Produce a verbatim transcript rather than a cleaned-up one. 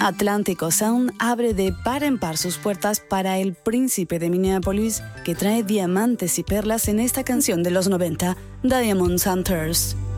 Atlántico Sound abre de par en par sus puertas para el príncipe de Minneapolis, que trae diamantes y perlas en esta canción de los noventa, Diamond Hunters.